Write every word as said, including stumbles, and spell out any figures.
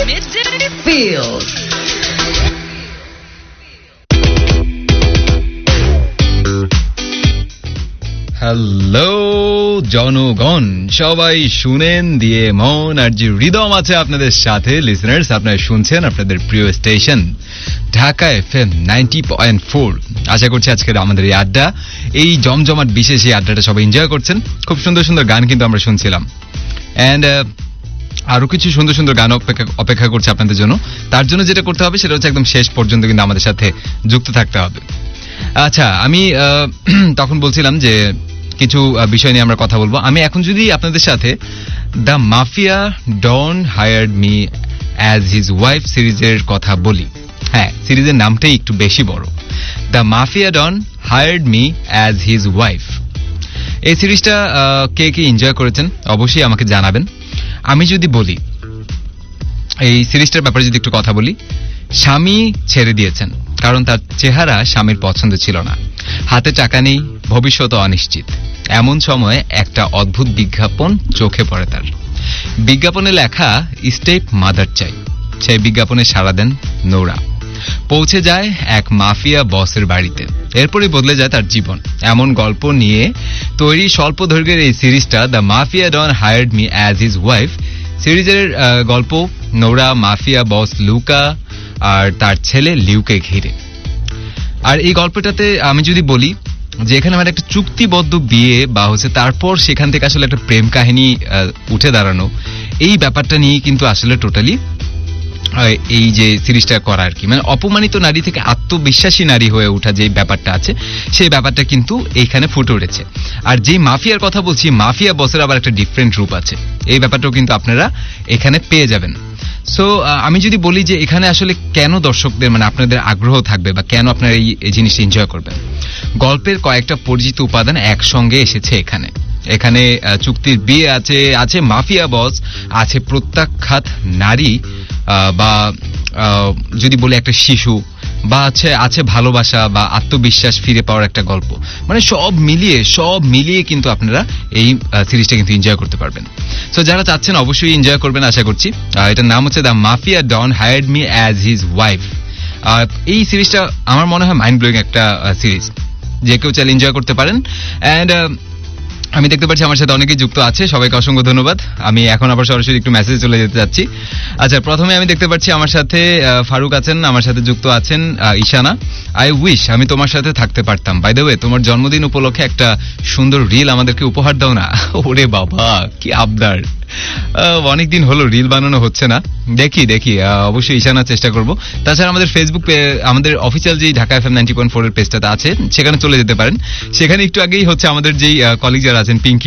Midday Feels. Hello জনগণ, সবাই শুনেন দিয়ে মন আর যে হৃদয় আছে আপনাদের সাথে। লিসনার্স, আপনারা শুনছেন আপনাদের প্রিয় station Dhaka FM ninety point four. আশা করছি আজকের আমাদের এই আড্ডা, এই জমজমাট বিশেষ এই আড্ডাটা সবাই এনজয় করছেন। খুব সুন্দর সুন্দর গান কিন্তু আমরা শুনছিলাম, অ্যান্ড আরো কিছু সুন্দর সুন্দর গান অপেক্ষা অপেক্ষা করছে আপনাদের জন্য। তার জন্য যেটা করতে হবে সেটা হচ্ছে একদম শেষ পর্যন্ত কিন্তু আমাদের সাথে যুক্ত থাকতে হবে। আচ্ছা, আমি তখন বলছিলাম যে কিছু বিষয় নিয়ে আমরা কথা বলবো। আমি এখন যদি আপনাদের সাথে the mafia don hired me as his wife সিরিজের কথা বলি, হ্যাঁ, সিরিজের নামটাই একটু বেশি বড়, the mafia don hired me as his wife. এই সিরিজটা কে কে এনজয় করেছেন অবশ্যই আমাকে জানাবেন। আমি যদি বলি এই সিরিজটার ব্যাপারে যদি একটু কথা বলি, স্বামী ছেড়ে দিয়েছেন কারণ তার চেহারা স্বামীর পছন্দ ছিল না, হাতে টাকা নেই, ভবিষ্যৎ অনিশ্চিত। এমন সময় একটা অদ্ভুত বিজ্ঞাপন চোখে পড়ে তার। বিজ্ঞাপনে লেখা স্টেপ মাদার চাই। সেই বিজ্ঞাপনে সাড়া দেন নোরা, পৌঁছে যায় এক মাফিয়া বসের বাড়িতে। এরপরই বদলে যায় তার জীবন। এমন গল্প নিয়ে তৈরি স্বল্প দৈর্ঘ্যের এই সিরিজটা the mafia don hired me as his wife সিরিজের গল্প নোরা, মাফিয়া বস লুকা আর তার ছেলে লিউকে ঘিরে। আর এই গল্পটাতে আমি যদি বলি যে এখানে আমার একটা চুক্তিবদ্ধ বিয়ে বা হচ্ছে তারপর সেখান থেকে আসলে একটা প্রেম কাহিনী উঠে দাঁড়ানো, এই ব্যাপারটা নিয়ে কিন্তু আসলে টোটালি এই যে সিরিজটা করা আর কি, মানে অপমানিত নারী থেকে আত্মবিশ্বাসী নারী হয়ে ওঠা যে ব্যাপারটা আছে সেই ব্যাপারটা কিন্তু এইখানে ফুটে উঠেছে। আর যে মাফিয়ার কথা বলছি, মাফিয়া বসের আবার একটা ডিফারেন্ট রূপ আছে, এই ব্যাপারটাও কিন্তু আপনারা এখানে পেয়ে যাবেন। সো আমি যদি বলি যে এখানে আসলে কেন দর্শকদের মানে আপনাদের আগ্রহ থাকবে বা কেন আপনারা এই জিনিসটা এনজয় করবেন, গল্পের কয়েকটা পরিচিত উপাদান একসঙ্গে এসেছে এখানে। এখানে চুক্তির বিয়ে আছে, আছে মাফিয়া বস, আছে প্রত্যাখ্যাত নারী বা যদি বলি একটা শিশু, বা আছে আছে ভালোবাসা বা আত্মবিশ্বাস ফিরে পাওয়ার একটা গল্প। মানে সব মিলিয়ে সব মিলিয়ে কিন্তু আপনারা এই সিরিজটা কিন্তু এনজয় করতে পারবেন। সো যারা চাচ্ছেন অবশ্যই এনজয় করবেন আশা করছি। এটার নাম হচ্ছে the mafia don hired me as his wife. এই সিরিজটা আমার মনে হয় মাইন্ড ব্লোয়িং একটা সিরিজ, যে কেউ চাইলে এনজয় করতে পারেন। অ্যান্ড আমি দেখতে পাচ্ছি আমার সাথে অনেকেই যুক্ত আছে, সবাইকে অসংখ্য ধন্যবাদ। আমি এখন আবার সরাসরি একটু মেসেজ চলে যেতে যাচ্ছি। আচ্ছা, প্রথমে আমি দেখতে পাচ্ছি আমার সাথে ফারুক আছেন, আমার সাথে যুক্ত আছেন ঈশানা। আই উইশ আমি তোমার সাথে থাকতে পারতাম। বাই দ্য ওয়ে, তোমার জন্মদিন উপলক্ষে একটা সুন্দর রিল আমাদেরকে উপহার দাও না। ওরে বাবা, কি আবদার! অনেকদিন হলো রিল বানানো হচ্ছে না, দেখি দেখি অবশ্যই ঈশানা চেষ্টা করবো। তাছাড়া আমাদের ফেসবুক আমাদের অফিসিয়াল যেই Dhaka FM ninety point four এর পেজটাতে আছে, সেখানে চলে যেতে পারেন। সেখানে একটু আগেই হচ্ছে আমাদের যেই কলিগ যারা আছেন, পিঙ্কি